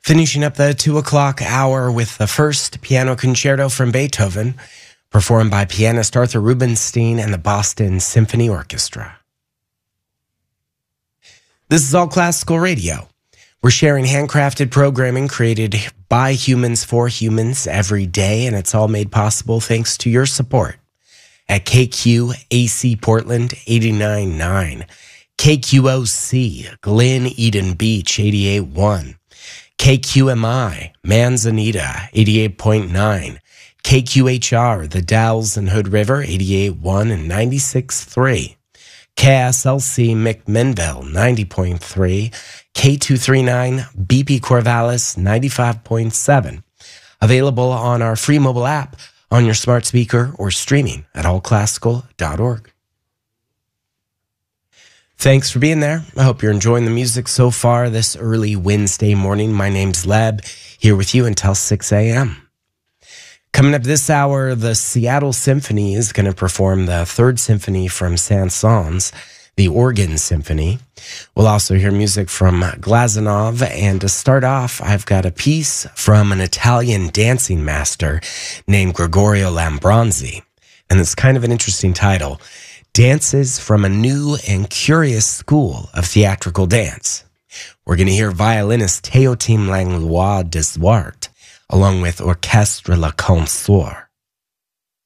Finishing up the 2 o'clock hour with the first piano concerto from Beethoven, performed by pianist Arthur Rubinstein and the Boston Symphony Orchestra. This is All Classical Radio. We're sharing handcrafted programming created by humans for humans every day, and it's all made possible thanks to your support at KQAC Portland 89.9, KQOC Glen Eden Beach 88.1, KQMI Manzanita 88.9, KQHR The Dalles and Hood River 88.1 and 96.3, KSLC McMinnville 90.3, K239 BP Corvallis 95.7. Available on our free mobile app, on your smart speaker, or streaming at allclassical.org. Thanks for being there. I hope you're enjoying the music so far this early Wednesday morning. My name's Leb, here with you until 6 a.m. Coming up this hour, the Seattle Symphony is going to perform the Third Symphony from Saint-Saëns, the Organ Symphony. We'll also hear music from Glazunov, and to start off, I've got a piece from an Italian dancing master named Gregorio Lambronzi, and it's kind of an interesting title, Dances from a New and Curious School of Theatrical Dance. We're going to hear violinist Théotime Langlois Desuart, along with Orchestre Le Consort.